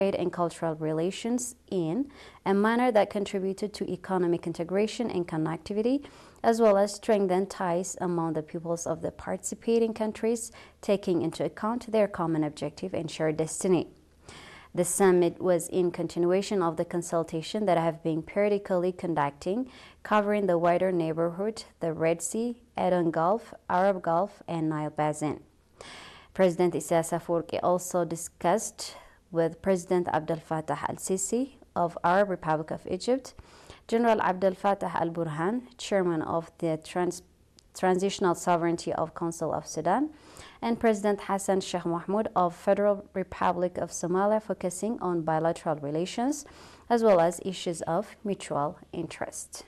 trade and cultural relations in a manner that contributed to economic integration and connectivity, as well as strengthen ties among the peoples of the participating countries, taking into account their common objective and shared destiny. The summit was in continuation of the consultation that I have been periodically conducting, covering the wider neighborhood, the Red Sea, Aden Gulf, Arab Gulf, and Nile Basin. President Isaias Afwerki also discussed with President Abdel Fattah al-Sisi of Arab Republic of Egypt, General Abdel Fattah al-Burhan, Chairman of the Transitional Sovereignty of Council of Sudan, and President Hassan Sheikh Mohamud of Federal Republic of Somalia, focusing on bilateral relations as well as issues of mutual interest.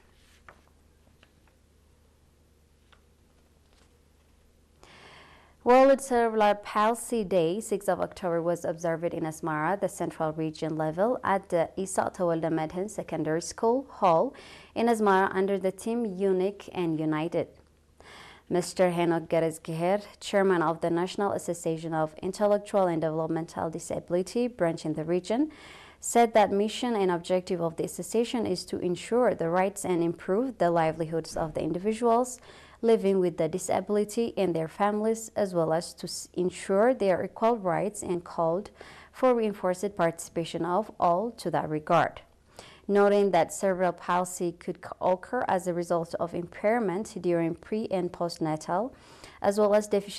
World Cerebral Palsy Day, 6th of October, was observed in Asmara, the central region level, at the Isa Tawalda Madhan Secondary School Hall in Asmara under the theme Unique and United. Mr. Henok Gerezgeher, Chairman of the National Association of Intellectual and Developmental Disability branch in the region, said that mission and objective of the association is to ensure the rights and improve the livelihoods of the individuals living with the disability and their families, as well as to ensure their equal rights, and called for reinforced participation of all to that regard. Noting that cerebral palsy could occur as a result of impairment during pre- and postnatal, as well as deficiency